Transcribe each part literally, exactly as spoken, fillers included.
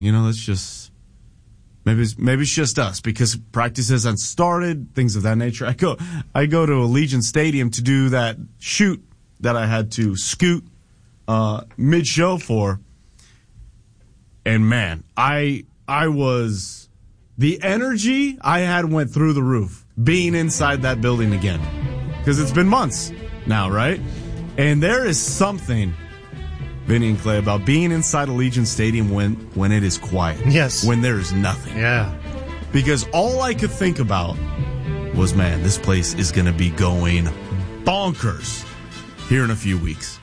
you know, let's just maybe it's, maybe it's just us because practice hasn't started, things of that nature. I go I go to Allegiant Stadium to do that shoot that I had to scoot uh, mid show for, and man, I I was the energy I had went through the roof being inside that building again because it's been months now, right? And there is something, Vinny and Clay, about being inside Allegiant Stadium when, when it is quiet. Yes. When there is nothing. Yeah. Because all I could think about was, man, this place is going to be going bonkers here in a few weeks.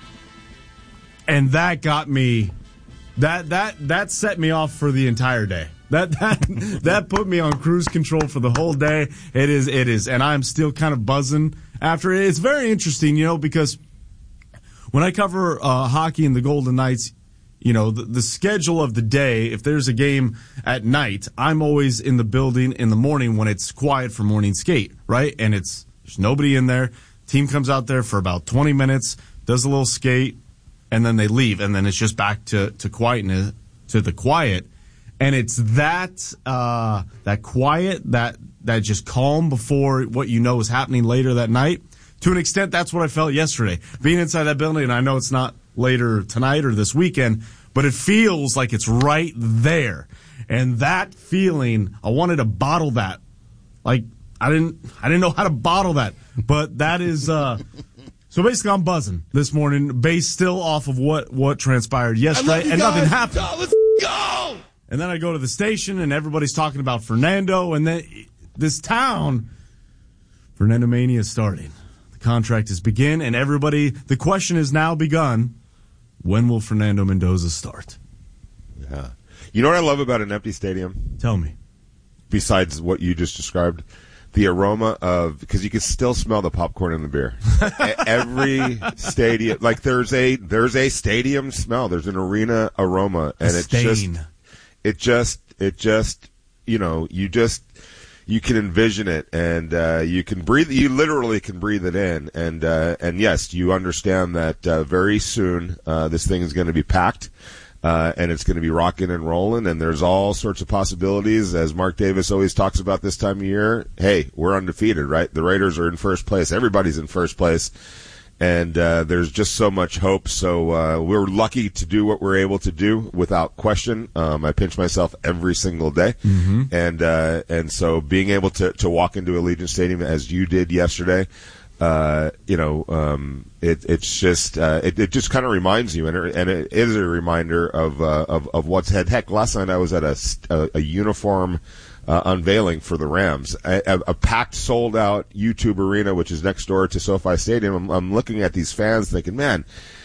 And that got me, that that that set me off for the entire day. That that that put me on cruise control for the whole day. It is, it is. And I'm still kind of buzzing after it. It's very interesting, you know, because when I cover uh, hockey and the Golden Knights, you know, the, the schedule of the day, if there's a game at night, I'm always in the building in the morning when it's quiet for morning skate, right? And it's there's nobody in there. Team comes out there for about twenty minutes, does a little skate, and then they leave. And then it's just back to, to quietness, to the quiet. And it's that uh, that quiet, that that just calm before what you know is happening later that night. To an extent, that's what I felt yesterday. Being inside that building, and I know it's not later tonight or this weekend, but it feels like it's right there. And that feeling, I wanted to bottle that. Like, I didn't I didn't know how to bottle that. But that is... Uh, so basically, I'm buzzing this morning, based still off of what, what transpired yesterday, and guys. Nothing happened. Oh, let's go! And then I go to the station, and everybody's talking about Fernando, and then this town, Fernando Mania is starting. The contract is begin, and everybody, the question is now begun, when will Fernando Mendoza start? Yeah. You know what I love about an empty stadium? Tell me. Besides what you just described? The aroma of, because you can still smell the popcorn and the beer. Every stadium, like there's a, there's a stadium smell. There's an arena aroma, and it's just, it just, it just, you know, you just, you can envision it, and uh, you can breathe. You literally can breathe it in, and uh, and yes, you understand that uh, very soon uh, this thing is going to be packed, uh, and it's going to be rocking and rolling. And there's all sorts of possibilities, as Mark Davis always talks about this time of year. Hey, we're undefeated, right? The Raiders are in first place. Everybody's in first place. And uh, there's just so much hope. So uh, we're lucky to do what we're able to do without question. Um, I pinch myself every single day, mm-hmm. and uh, and so being able to, to walk into Allegiant Stadium as you did yesterday, uh, you know, um, it, it's just uh, it, it just kind of reminds you, and it, and it is a reminder of uh, of of what's ahead. Heck, last night I was at a a, a uniform. Uh, unveiling for the Rams, a, a, a packed, sold-out YouTube arena, which is next door to SoFi Stadium. I'm, I'm looking at these fans thinking, man,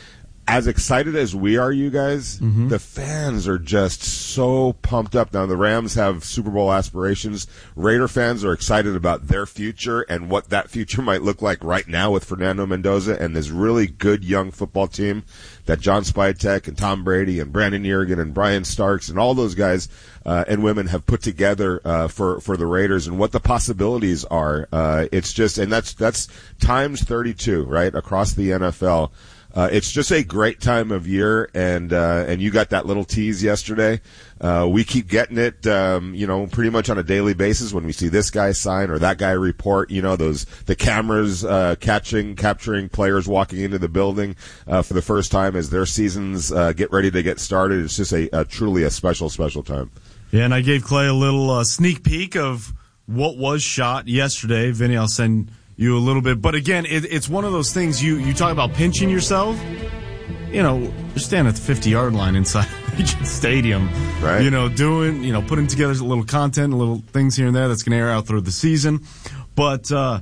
as excited as we are, you guys, mm-hmm. the fans are just so pumped up. Now, the Rams have Super Bowl aspirations. Raider fans are excited about their future and what that future might look like right now with Fernando Mendoza and this really good young football team that John Spytek and Tom Brady and Brandon Yergin and Brian Starks and all those guys uh, and women have put together uh, for for the Raiders, and what the possibilities are. Uh, it's just, and that's that's times thirty-two, right, across the N F L. Uh, it's just a great time of year, and uh, and you got that little tease yesterday. Uh, we keep getting it, um, you know, pretty much on a daily basis when we see this guy sign or that guy report. You know, those the cameras uh, catching, capturing players walking into the building uh, for the first time as their seasons uh, get ready to get started. It's just a, a truly a special, special time. Yeah, and I gave Clay a little uh, sneak peek of what was shot yesterday. Vinny, I'll send you a little bit, but again, it, it's one of those things. You you talk about pinching yourself. You know, you're standing at the fifty-yard line inside Allegiant Stadium. Right. You know, doing you know putting together a little content, little things here and there that's going to air out through the season. But uh,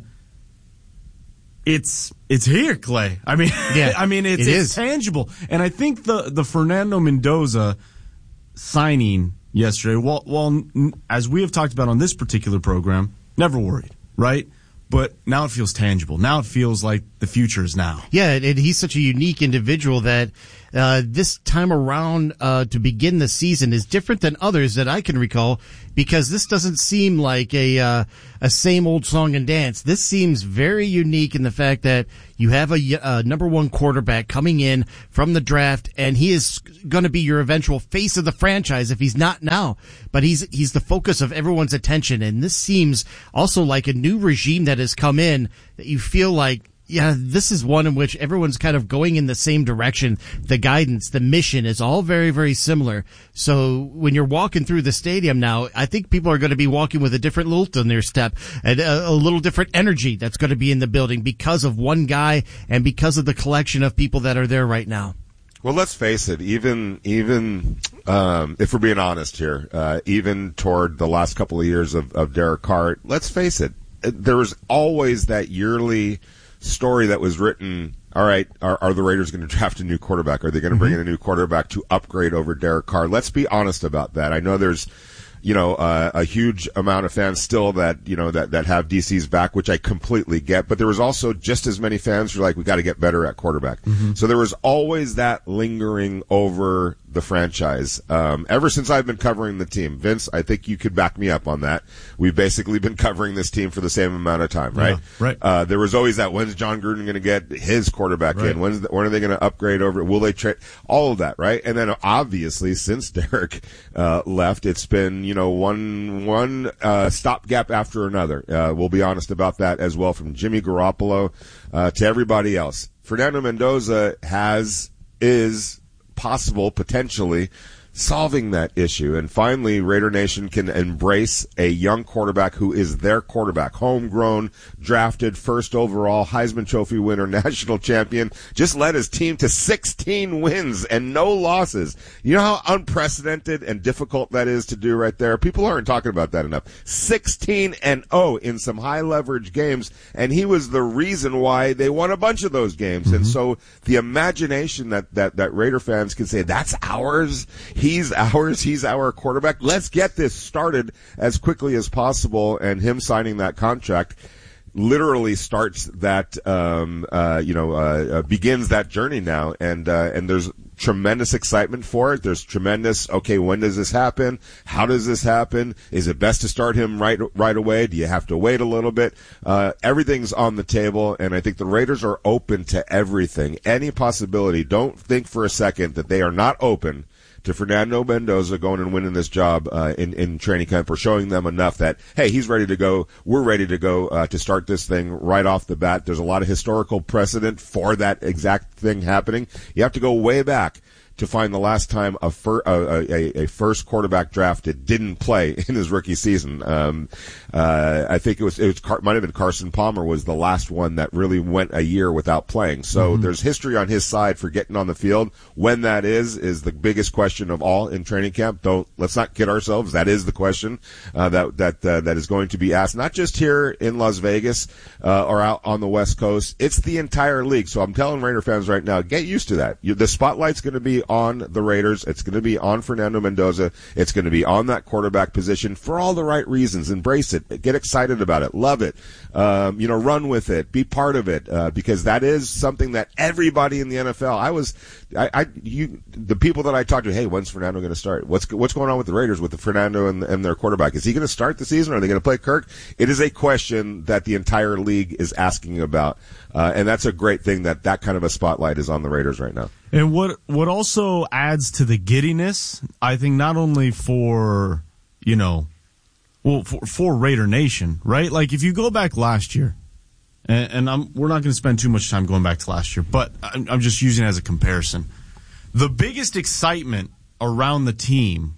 it's it's here, Clay. I mean, yeah, I mean, it's, it it's is. tangible, and I think the the Fernando Mendoza signing yesterday, well, well, as we have talked about on this particular program, never worried, right? But now it feels tangible. Now it feels like the future is now. Yeah, and he's such a unique individual that uh, this time around uh, to begin the season is different than others that I can recall, because this doesn't seem like a uh, a same old song and dance. This seems very unique in the fact that you have a, a number one quarterback coming in from the draft, and he is going to be your eventual face of the franchise if he's not now. But he's he's the focus of everyone's attention, and this seems also like a new regime that has come in that you feel like, yeah, this is one in which everyone's kind of going in the same direction. The guidance, the mission is all very, very similar. So when you're walking through the stadium now, I think people are going to be walking with a different lilt in their step and a, a little different energy that's going to be in the building because of one guy and because of the collection of people that are there right now. Well, let's face it, even, even, um, if we're being honest here, uh, even toward the last couple of years of, of Derek Carr, let's face it, there was always that yearly story that was written. All right, are, are the Raiders going to draft a new quarterback? Are they going to bring mm-hmm. in a new quarterback to upgrade over Derek Carr? Let's be honest about that. I know there's, you know, uh, a huge amount of fans still that, you know, that, that have D C's back, which I completely get, but there was also just as many fans who were like, we got to get better at quarterback. Mm-hmm. So there was always that lingering over the franchise. Um, ever since I've been covering the team, Vince, I think you could back me up on that. We've basically been covering this team for the same amount of time, right? Yeah, right. Uh, there was always that, when's John Gruden going to get his quarterback right. in? When's the, when are they going to upgrade over? Will they trade? All of that, right? And then obviously since Derek, uh, left, it's been, you know, one, one, uh, stopgap after another. Uh, we'll be honest about that as well, from Jimmy Garoppolo, uh, to everybody else. Fernando Mendoza has, is, possible, potentially, solving that issue. And finally, Raider Nation can embrace a young quarterback who is their quarterback. Homegrown, drafted, first overall, Heisman Trophy winner, national champion. Just led his team to sixteen wins and no losses. You know how unprecedented and difficult that is to do right there? People aren't talking about that enough. sixteen and oh in some high leverage games, and he was the reason why they won a bunch of those games. Mm-hmm. And so the imagination that, that, that Raider fans can say, that's ours, he's ours, he's our quarterback, let's get this started as quickly as possible, and him signing that contract literally starts that, um, uh, you know, uh, uh, begins that journey now. And, uh, and there's tremendous excitement for it. There's tremendous, okay, when does this happen? How does this happen? Is it best to start him right, right away? Do you have to wait a little bit? Uh, everything's on the table, and I think the Raiders are open to everything. Any possibility. Don't think for a second that they are not open to Fernando Mendoza going and winning this job uh, in, in training camp, or showing them enough that, hey, he's ready to go. We're ready to go uh, to start this thing right off the bat. There's a lot of historical precedent for that exact thing happening. You have to go way back to find the last time a, fir- a, a, a first quarterback drafted didn't play in his rookie season. Um, uh, I think it was, it was Car- might have been Carson Palmer was the last one that really went a year without playing. So mm-hmm. there's history on his side for getting on the field. When that is, is the biggest question of all in training camp. Don't, let's not kid ourselves. That is the question, uh, that, that, uh, that is going to be asked, not just here in Las Vegas, uh, or out on the West Coast. It's the entire league. So I'm telling Raider fans right now, get used to that. You, the spotlight's going to be on the Raiders. It's going to be on Fernando Mendoza. It's going to be on that quarterback position for all the right reasons. Embrace it. Get excited about it. Love it. Um, you know, run with it. Be part of it, uh, because that is something that everybody in the N F L, I was, I, I, you, the people that I talked to, hey, when's Fernando going to start? What's, what's going on with the Raiders with the Fernando and, and their quarterback? Is he going to start the season? Or are they going to play Kirk? It is a question that the entire league is asking about. Uh, and that's a great thing that that kind of a spotlight is on the Raiders right now. And what what also adds to the giddiness, I think, not only for, you know, well, for, for Raider Nation, right? Like, if you go back last year, and, and I'm, we're not going to spend too much time going back to last year, but I'm, I'm just using it as a comparison. The biggest excitement around the team,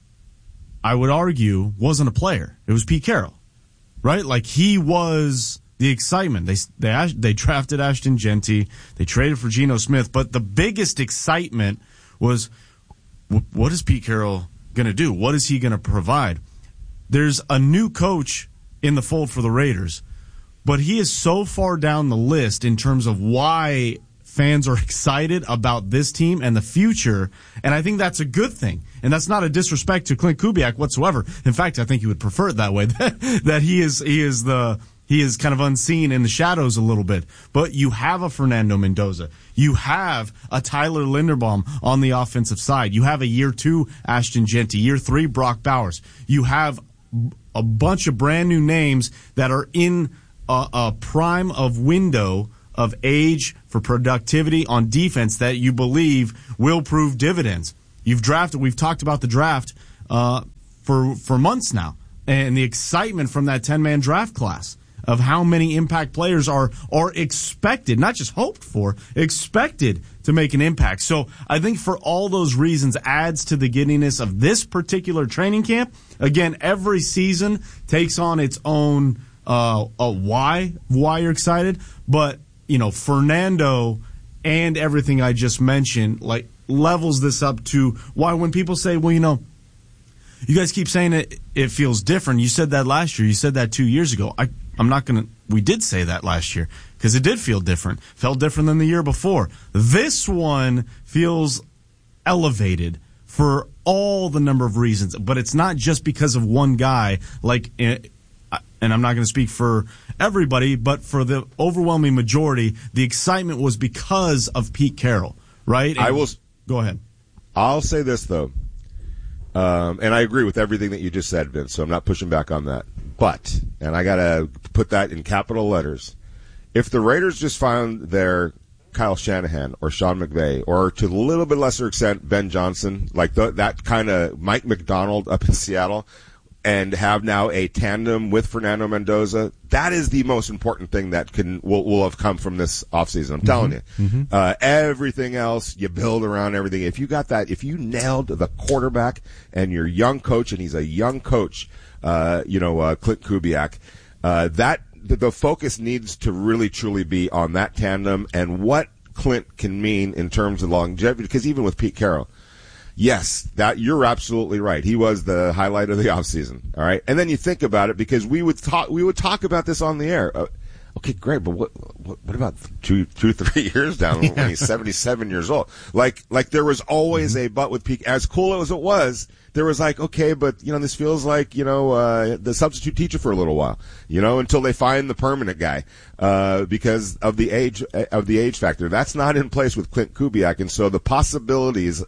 I would argue, wasn't a player. It was Pete Carroll, right? Like, he was the excitement. They they they drafted Ashton Genty. They traded for Geno Smith. But the biggest excitement was, what is Pete Carroll going to do? What is he going to provide? There's a new coach in the fold for the Raiders, but he is so far down the list in terms of why fans are excited about this team and the future, and I think that's a good thing. And that's not a disrespect to Clint Kubiak whatsoever. In fact, I think he would prefer it that way, that, that he is he is the he is kind of unseen in the shadows a little bit. But you have a Fernando Mendoza. You have a Tyler Linderbaum on the offensive side. You have a year two Ashton Jeanty, year three Brock Bowers. You have a bunch of brand new names that are in a, a prime of window of age for productivity on defense that you believe will prove dividends. You've drafted, we've talked about the draft uh, for for months now, and the excitement from that ten-man draft class of how many impact players are are expected, not just hoped for, expected to make an impact. So I think for all those reasons adds to the giddiness of this particular training camp. Again, every season takes on its own uh, uh, why, why you're excited. But, you know, Fernando and everything I just mentioned, like, levels this up to why when people say, well, you know, you guys keep saying it, it feels different. You said that last year. You said that two years ago. I, I'm not going to, we did say that last year because it did feel different. Felt different than the year before. This one feels elevated for all the number of reasons, but it's not just because of one guy, like, and I'm not going to speak for everybody, but for the overwhelming majority, the excitement was because of Pete Carroll, right? And I will go ahead. I'll say this though. Um, and I agree with everything that you just said, Vince, so I'm not pushing back on that. But, and I got to put that in capital letters, if the Raiders just found their Kyle Shanahan or Sean McVay, or to a little bit lesser extent Ben Johnson, like the, that kind of Mike McDonald up in Seattle, and have now a tandem with Fernando Mendoza, that is the most important thing that can will, will have come from this offseason. I'm mm-hmm. telling you. Mm-hmm. Uh, everything else, you build around everything. If you got that, if you nailed the quarterback and your young coach, and he's a young coach, uh, you know, uh, Clint Kubiak, uh, that the, the focus needs to really truly be on that tandem and what Clint can mean in terms of longevity, because even with Pete Carroll, yes, that you're absolutely right. He was the highlight of the offseason. All right, and then you think about it, because we would talk, we would talk about this on the air. Uh, okay, great, but what, what, what about two, two, three years down when he's seventy-seven years old? Like, like there was always a but with Pete. As cool as it was, there was like, okay, but you know, this feels like, you know, uh, the substitute teacher for a little while, you know, until they find the permanent guy, uh, because of the age, of the age factor. That's not in place with Clint Kubiak, and so the possibilities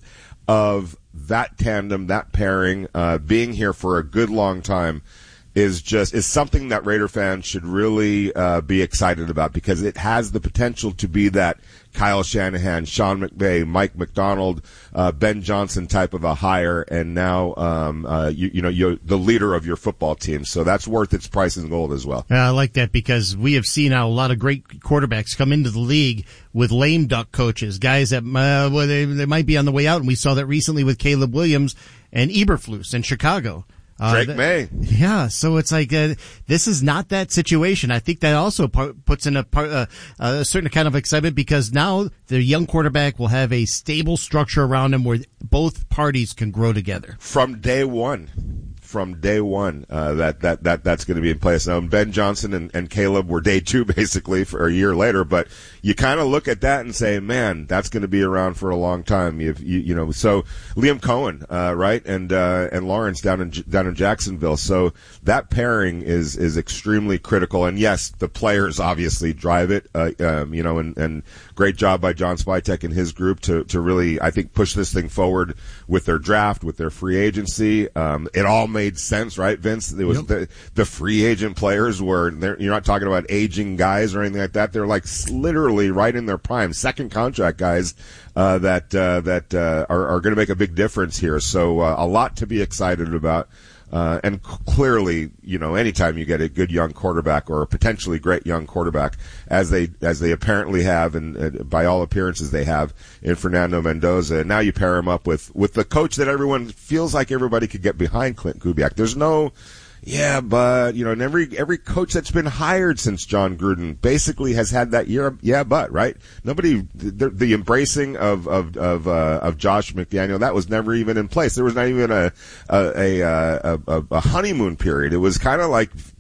of that tandem, that pairing, uh, being here for a good long time is just, is something that Raider fans should really, uh, be excited about, because it has the potential to be that Kyle Shanahan, Sean McVay, Mike McDonald, uh, Ben Johnson type of a hire, and now, um, uh, you, you know, you're the leader of your football team. So that's worth its price in gold as well. Yeah, I like that, because we have seen how a lot of great quarterbacks come into the league with lame duck coaches, guys that, uh, well, they, they might be on the way out. And we saw that recently with Caleb Williams and Eberflus in Chicago. Uh, Drake that, May. Yeah, so it's like, uh, this is not that situation. I think that also part, puts in a, part, uh, a certain kind of excitement, because now the young quarterback will have a stable structure around him where both parties can grow together. From day one. From day one, uh, that, that, that, that's going to be in place. Now, Ben Johnson and, and Caleb were day two, basically, for a year later, but you kind of look at that and say, man, that's going to be around for a long time. You've, you, you know, so Liam Cohen, uh, right, and, uh, and Lawrence down in, down in Jacksonville. So that pairing is, is extremely critical. And yes, the players obviously drive it, uh, um, you know, and, and great job by John Spytek and his group to, to really, I think, push this thing forward with their draft, with their free agency. Um, it all made sense, right, Vince? It was yep. the, the free agent players were, you're not talking about aging guys or anything like that. They're like literally right in their prime, second contract guys, uh, that, uh, that, uh, are, are going to make a big difference here. So, uh, a lot to be excited about. Uh, and c- clearly, you know, anytime you get a good young quarterback or a potentially great young quarterback, as they as they apparently have, and, and by all appearances they have in Fernando Mendoza, and now you pair him up with with the coach that everyone feels like everybody could get behind, Clint Kubiak. There's no, yeah, but you know, and every every coach that's been hired since John Gruden basically has had that year, yeah, but right. Nobody, the, the embracing of of of uh, of Josh McDaniel, that was never even in place. There was not even a a a, a, a honeymoon period. It was kind of like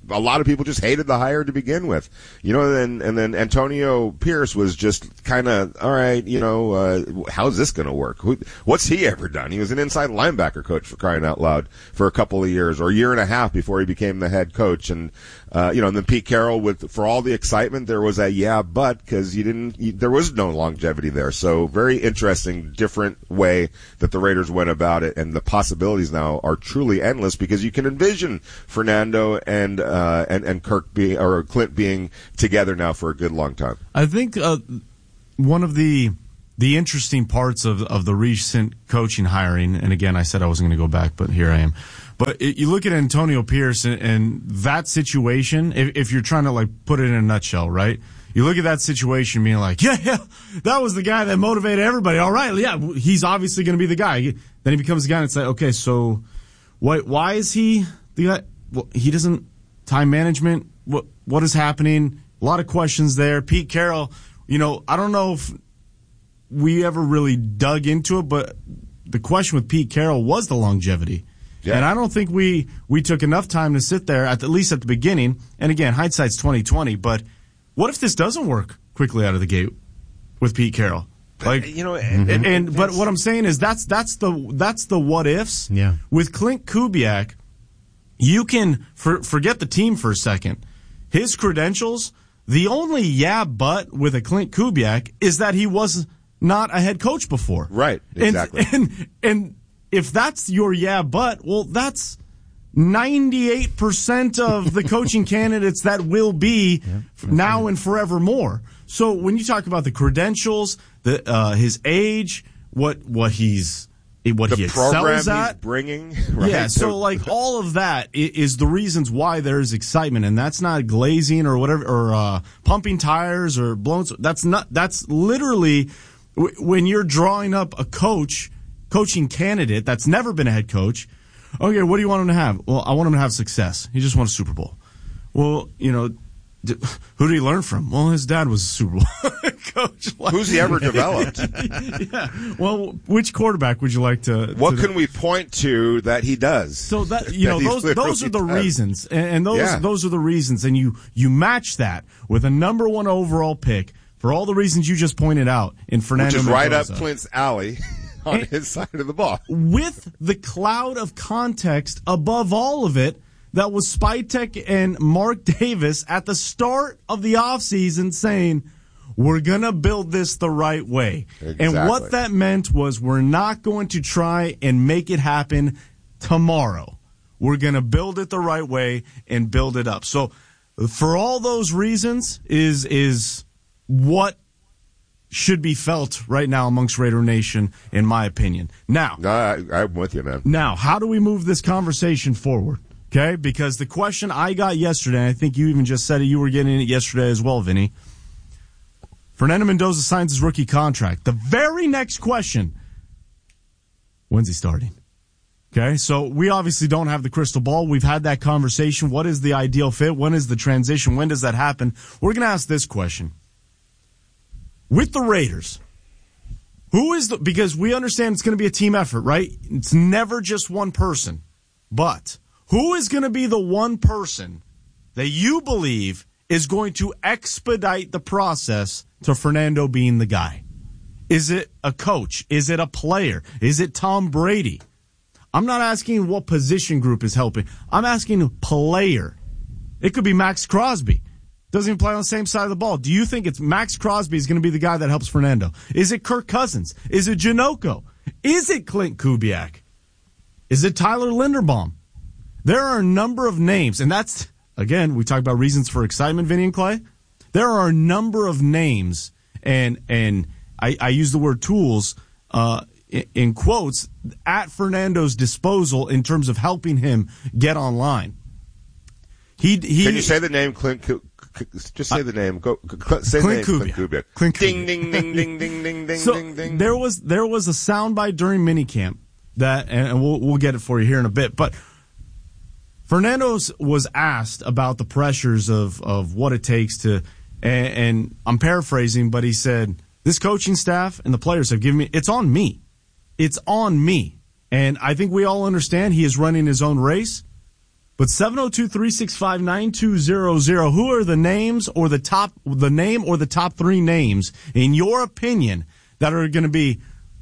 a lot of people just hated the hire to begin with. You know, and, and then Antonio Pierce was just kind of, all right, you know, uh, how's this going to work? Who, what's he ever done? He was an inside linebacker coach, for crying out loud, for a couple of years, or a year and a half before he became the head coach. And, uh, you know, and then Pete Carroll, with, for all the excitement, there was a yeah, but, because you didn't, you, there was no longevity there. So very interesting, different way that the Raiders went about it, and the possibilities now are truly endless, because you can envision Fernando and, uh, and, and Kirk being, or Clint being together now for a good long time. I think, uh, one of the, the interesting parts of, of the recent coaching hiring, and again, I said I wasn't going to go back, but here I am. But it, you look at Antonio Pierce and, and that situation, if, if you're trying to like put it in a nutshell, right? You look at that situation being like, yeah, yeah, that was the guy that motivated everybody. All right, yeah, he's obviously going to be the guy. Then he becomes the guy and it's like, okay, so why, why is he the guy? Well, he doesn't, time management, what what is happening? A lot of questions there. Pete Carroll, you know, I don't know if we ever really dug into it, but the question with Pete Carroll was the longevity. Yeah. And I don't think we, we took enough time to sit there, at, at least at the beginning. And again, hindsight's twenty twenty, but what if this doesn't work quickly out of the gate with Pete Carroll? Like, you know, and, and, and but what I'm saying is that's that's the that's the what ifs. Yeah. With Clint Kubiak, you can for, forget the team for a second. His credentials, the only yeah but with a Clint Kubiak is that he was not a head coach before. Right. Exactly. And and, and if that's your yeah but, well, that's ninety-eight percent of the coaching candidates that will be yeah, now right. and forevermore. So when you talk about the credentials, the uh, his age, what what he's what the he excels at, he's bringing, right? Yeah. So like all of that is the reasons why there's excitement, and that's not glazing or whatever or uh, pumping tires or blowing. That's not. That's literally when you're drawing up a coach, coaching candidate that's never been a head coach. Okay, what do you want him to have? Well, I want him to have success. He just won a Super Bowl. Well, you know, who did he learn from? Well, his dad was a Super Bowl coach. Who's he ever developed? Yeah. Well, which quarterback would you like to? What to can we point to that he does? So that you know, that those those are the does. reasons, and, and those yeah. those are the reasons, and you you match that with a number one overall pick for all the reasons you just pointed out in Fernando, which is Mendoza. right up Clint's alley. On and his side of the ball. With the cloud of context above all of it, that was Spytek and Mark Davis at the start of the offseason saying, we're going to build this the right way. Exactly. And what that meant was we're not going to try and make it happen tomorrow. We're going to build it the right way and build it up. So for all those reasons is is what should be felt right now amongst Raider Nation, in my opinion. Now, no, I, I'm with you, man. Now, how do we move this conversation forward? Okay, because the question I got yesterday, and I think you even just said it, you were getting it yesterday as well, Vinny. Fernando Mendoza signs his rookie contract. The very next question, when's he starting? Okay, so we obviously don't have the crystal ball. We've had that conversation. What is the ideal fit? When is the transition? When does that happen? We're going to ask this question. With the Raiders, who is the, because we understand it's going to be a team effort, right? It's never just one person. But who is going to be the one person that you believe is going to expedite the process to Fernando being the guy? Is it a coach? Is it a player? Is it Tom Brady? I'm not asking what position group is helping. I'm asking player. It could be Max Crosby. Doesn't even play on the same side of the ball. Do you think it's Max Crosby is going to be the guy that helps Fernando? Is it Kirk Cousins? Is it Janocko? Is it Clint Kubiak? Is it Tyler Linderbaum? There are a number of names, and that's, again, we talk about reasons for excitement, Vinny and Clay. There are a number of names, and and I, I use the word tools uh, in, in quotes, at Fernando's disposal in terms of helping him get online. He, he, Can you say the name Clint Kubiak? Just say the name. Go. Say Clint the name. Kubiak. Clint Kubiak. Clint ding, Kubiak. ding, ding, ding, ding, ding, ding, so ding, ding. There was there was a soundbite during minicamp that, and we'll we'll get it for you here in a bit. But Fernando was asked about the pressures of of what it takes to, and, and I'm paraphrasing, but he said, "This coaching staff and the players have given me. It's on me. It's on me." And I think we all understand he is running his own race. But seven oh two, three six five, nine two zero zero, who are the names or the top, the name or the top three names, in your opinion, that are going to be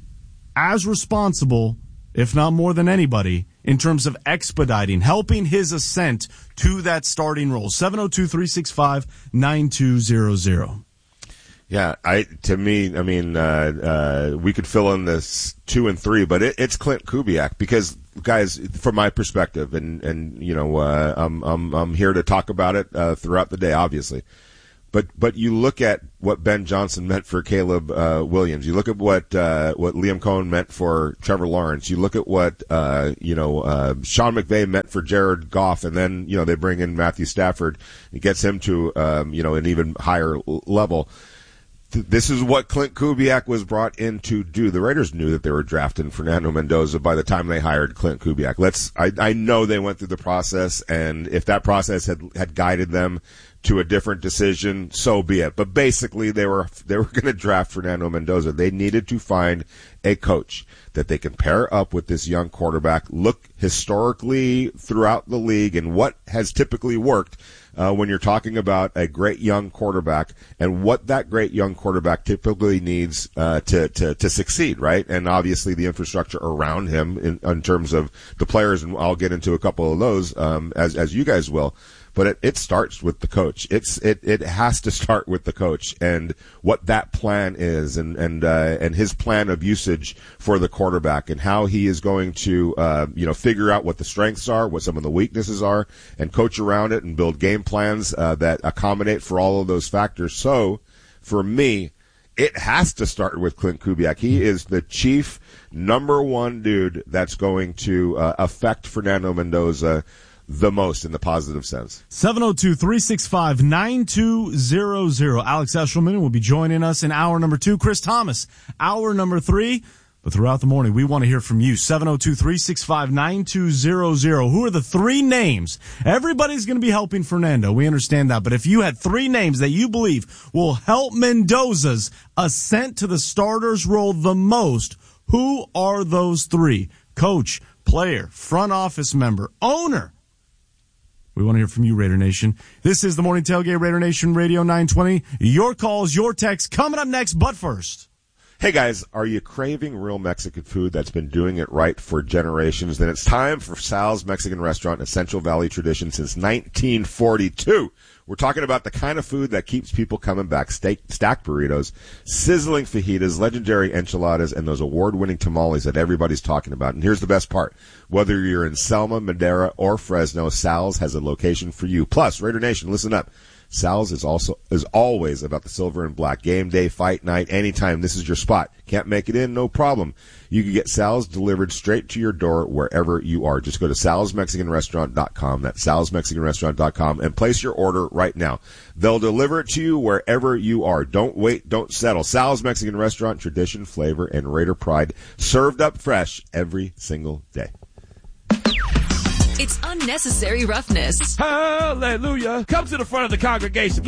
as responsible, if not more than anybody, in terms of expediting, helping his ascent to that starting role? seven oh two, three six five, nine two zero zero. Yeah, I to me, I mean, uh, uh, we could fill in this two and three, but it, it's Clint Kubiak because, guys, from my perspective, and and you know, uh, I'm I'm I'm here to talk about it uh, throughout the day, obviously. But but you look at what Ben Johnson meant for Caleb uh, Williams. You look at what uh, what Liam Cohen meant for Trevor Lawrence. You look at what uh, you know uh, Sean McVay meant for Jared Goff, and then you know they bring in Matthew Stafford. It gets him to um, you know an even higher l- level. This is what Clint Kubiak was brought in to do. The Raiders knew that they were drafting Fernando Mendoza by the time they hired Clint Kubiak. Let's, I, I know they went through the process, and if that process had, had guided them to a different decision, so be it. But basically, they were, they were going to draft Fernando Mendoza. They needed to find a coach that they can pair up with this young quarterback, look historically throughout the league and what has typically worked. Uh, when you're talking about a great young quarterback and what that great young quarterback typically needs uh, to, to to succeed, right? And obviously the infrastructure around him in, in terms of the players, and I'll get into a couple of those um, as as you guys will. But it, it starts with the coach. It's it it has to start with the coach and what that plan is, and and uh, and his plan of usage for the quarterback, and how he is going to uh, you know figure out what the strengths are, what some of the weaknesses are, and coach around it and build game plans uh, that accommodate for all of those factors. So, for me, it has to start with Clint Kubiak. He is the chief number one dude that's going to uh, affect Fernando Mendoza the most in the positive sense. seven oh two, three six five, nine two zero zero. Alex Eshelman will be joining us in hour number two. Chris Thomas, hour number three. But throughout the morning, we want to hear from you. seven oh two, three six five, nine two zero zero. Who are the three names? Everybody's going to be helping Fernando. We understand that. But if you had three names that you believe will help Mendoza's ascent to the starter's role the most, who are those three? Coach, player, front office member, owner. We want to hear from you, Raider Nation. This is the Morning Tailgate, Raider Nation Radio nine twenty. Your calls, your texts coming up next, but first. Hey guys, are you craving real Mexican food that's been doing it right for generations? Then it's time for Sal's Mexican Restaurant, a Central Valley tradition since nineteen forty-two. We're talking about the kind of food that keeps people coming back. Steak, stacked burritos, sizzling fajitas, legendary enchiladas, and those award-winning tamales that everybody's talking about. And here's the best part. Whether you're in Selma, Madera, or Fresno, Sal's has a location for you. Plus, Raider Nation, listen up. Sal's is also is always about the silver and black. Game day, fight night, anytime. This is your spot. Can't make it in? No problem. You can get Sal's delivered straight to your door wherever you are. Just go to sals mexican restaurant dot com. That's sals mexican restaurant dot com and place your order right now. They'll deliver it to you wherever you are. Don't wait. Don't settle. Sal's Mexican Restaurant, tradition, flavor, and Raider pride, served up fresh every single day. It's unnecessary roughness. Hallelujah. Come to the front of the congregation.